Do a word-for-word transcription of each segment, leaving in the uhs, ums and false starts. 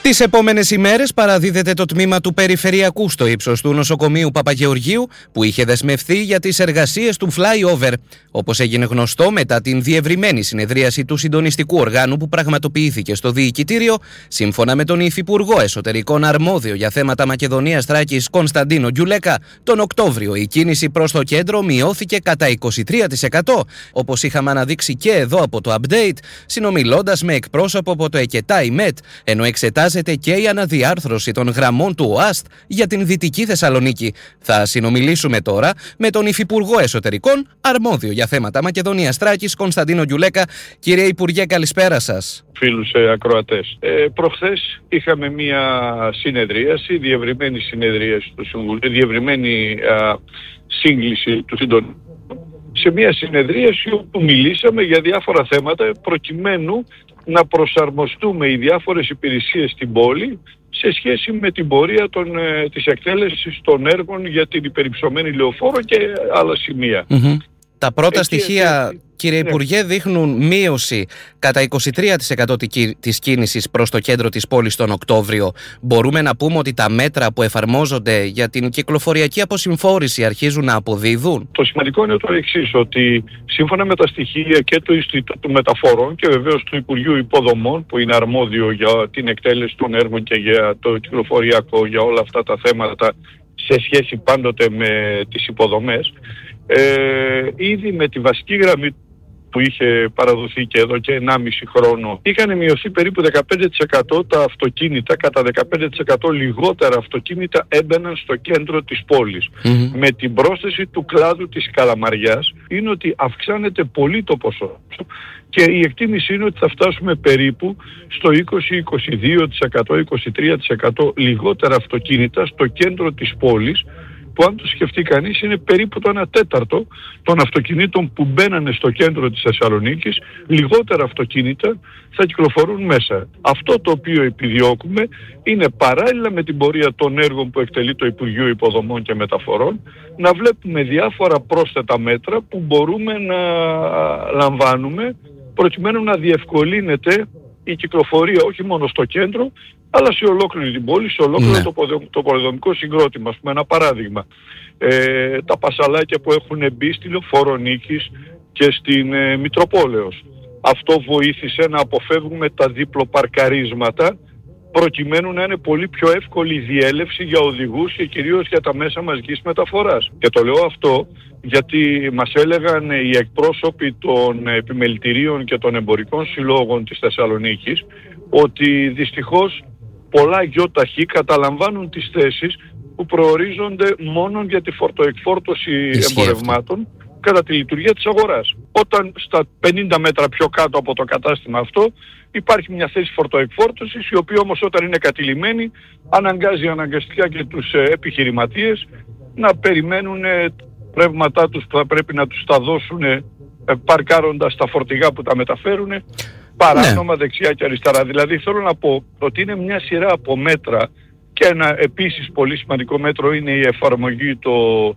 Τις επόμενες ημέρες παραδίδεται το τμήμα του Περιφερειακού στο ύψος του νοσοκομείου Παπαγεωργίου, που είχε δεσμευθεί για τις εργασίες του flyover. Όπως έγινε γνωστό μετά την διευρυμένη συνεδρίαση του συντονιστικού οργάνου που πραγματοποιήθηκε στο Διοικητήριο, σύμφωνα με τον Υφυπουργό Εσωτερικών αρμόδιο για θέματα Μακεδονίας Θράκης Κωνσταντίνο Γκιουλέκα, τον Οκτώβριο η κίνηση προς το κέντρο μειώθηκε κατά είκοσι τρία τοις εκατό, όπως είχαμε αναδείξει και εδώ από το update, συνομιλώντας με εκπρόσωπο από το ΕΚΕΤΑ ΙΜΕΤ, ενώ εξετάζεται και η αναδιάρθρωση των γραμμών του ΟΑΣΤ για την Δυτική Θεσσαλονίκη. Θα συνομιλήσουμε τώρα με τον Υφυπουργό Εσωτερικών αρμόδιο για θέματα Μακεδονίας Θράκης Κωνσταντίνο Γκιουλέκα. Κύριε Υπουργέ, καλησπέρα σας. Φίλους ε, ακροατές. Ε, προχθές είχαμε μια συνεδρίαση, διευρυμένη συνεδρίαση του Συμβουλίου, διευρυμένη α, σύγκληση του συντονισμού, σε μια συνεδρίαση όπου μιλήσαμε για διάφορα θέματα προκειμένου να προσαρμοστούμε οι διάφορες υπηρεσίες στην πόλη σε σχέση με την πορεία των, ε, της εκτέλεσης των έργων για την υπερυψωμένη λεωφόρο και άλλα σημεία. Mm-hmm. Τα πρώτα Εκεί, στοιχεία, εκεί, κύριε ναι. Υπουργέ, δείχνουν μείωση κατά είκοσι τρία τοις εκατό της κίνησης προς το κέντρο της πόλης τον Οκτώβριο. Μπορούμε να πούμε ότι τα μέτρα που εφαρμόζονται για την κυκλοφοριακή αποσυμφόρηση αρχίζουν να αποδίδουν? Το σημαντικό είναι το εξής, ότι σύμφωνα με τα στοιχεία και του Ινστιτούτου Μεταφορών και βεβαίως του Υπουργείου Υποδομών, που είναι αρμόδιο για την εκτέλεση των έργων και για το κυκλοφοριακό, για όλα αυτά τα θέματα σε σχέση πάντοτε με τις υποδομές, Ε, ήδη με τη βασική γραμμή που είχε παραδοθεί και εδώ και ενάμιση χρόνο είχαν μειωθεί περίπου δεκαπέντε τοις εκατό τα αυτοκίνητα, κατά δεκαπέντε τοις εκατό λιγότερα αυτοκίνητα έμπαιναν στο κέντρο της πόλης. Mm-hmm. Με την πρόσθεση του κλάδου της Καλαμαριάς είναι ότι αυξάνεται πολύ το ποσό και η εκτίμηση είναι ότι θα φτάσουμε περίπου στο είκοσι με είκοσι δύο τοις εκατό, είκοσι τρία τοις εκατό λιγότερα αυτοκίνητα στο κέντρο της πόλης, που αν το σκεφτεί κανείς είναι περίπου το ένα τέταρτο των αυτοκινήτων που μπαίνανε στο κέντρο της Θεσσαλονίκης, λιγότερα αυτοκίνητα θα κυκλοφορούν μέσα. Αυτό το οποίο επιδιώκουμε είναι παράλληλα με την πορεία των έργων που εκτελεί το Υπουργείο Υποδομών και Μεταφορών να βλέπουμε διάφορα πρόσθετα μέτρα που μπορούμε να λαμβάνουμε προκειμένου να διευκολύνεται η κυκλοφορία όχι μόνο στο κέντρο, αλλά σε ολόκληρη την πόλη, σε ολόκληρο ναι. το, το πολεοδομικό συγκρότημα. Ας πούμε ένα παράδειγμα, ε, τα πασαλάκια που έχουν μπει στη Λεωφόρο Νίκης και στην ε, Μητροπόλεως. Αυτό βοήθησε να αποφεύγουμε τα διπλοπαρκαρίσματα, προκειμένου να είναι πολύ πιο εύκολη η διέλευση για οδηγούς και κυρίως για τα μέσα μαζικής μεταφοράς. Και το λέω αυτό γιατί μας έλεγαν οι εκπρόσωποι των επιμελητηρίων και των εμπορικών συλλόγων της Θεσσαλονίκης ότι δυστυχώς πολλά γιοταχή καταλαμβάνουν τις θέσεις που προορίζονται μόνο για τη φορτοεκφόρτωση εμπορευμάτων κατά τη λειτουργία της αγοράς. Όταν στα πενήντα μέτρα πιο κάτω από το κατάστημα αυτό υπάρχει μια θέση φορτοεκφόρτωσης, η οποία όμως όταν είναι κατηλημμένη αναγκάζει αναγκαστικά και τους επιχειρηματίες να περιμένουν ρεύματά τους που θα πρέπει να τους τα δώσουν παρκάροντας τα φορτηγά που τα μεταφέρουν παράνομα ναι. δεξιά και αριστερά. Δηλαδή θέλω να πω ότι είναι μια σειρά από μέτρα και ένα επίσης πολύ σημαντικό μέτρο είναι η εφαρμογή το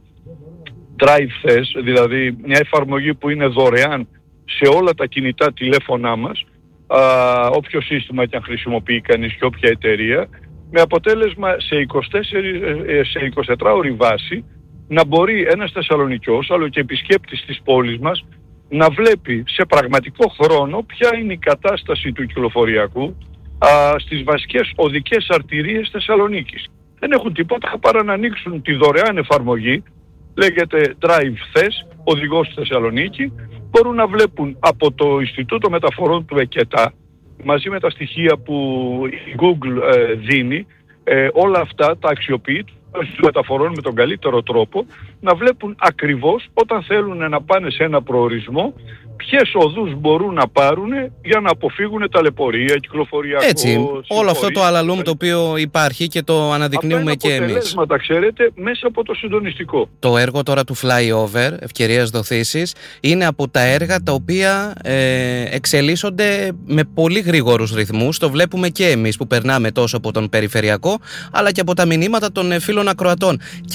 Drive Thes, δηλαδή μια εφαρμογή που είναι δωρεάν σε όλα τα κινητά τηλέφωνά μας, α, όποιο σύστημα και αν χρησιμοποιεί κανείς και όποια εταιρεία, με αποτέλεσμα σε εικοσιτετράωρη βάση να μπορεί ένας Θεσσαλονικιός αλλά και επισκέπτης της πόλης μας να βλέπει σε πραγματικό χρόνο ποια είναι η κατάσταση του κυκλοφοριακού α, στις βασικές οδικές αρτηρίες Θεσσαλονίκης. Δεν έχουν τίποτα παρά να ανοίξουν τη δωρεάν εφαρμογή, λέγεται Drive Thes, οδηγός στη Θεσσαλονίκη, μπορούν να βλέπουν από το Ινστιτούτο Μεταφορών του ΕΚΕΤΑ, μαζί με τα στοιχεία που η Google ε, δίνει, ε, όλα αυτά τα αξιοποιεί στους μεταφορών με τον καλύτερο τρόπο, να βλέπουν ακριβώς όταν θέλουν να πάνε σε ένα προορισμό ποιες οδούς μπορούν να πάρουν για να αποφύγουν ταλαιπωρία, κυκλοφοριακό. Έτσι, όλο αυτό το αλαλούμ το οποίο υπάρχει και το αναδεικνύουμε και εμείς. Αυτά είναι αποτελέσματα, ξέρετε, μέσα από το συντονιστικό. Το έργο τώρα του flyover, ευκαιρίας δοθήσης, είναι από τα έργα τα οποία ε, εξελίσσονται με πολύ γρήγορους ρυθμούς. Το βλέπουμε και εμείς που περνάμε τόσο από τον περιφερειακό, αλλά και από τα μηνύματα των φίλων ακροατών.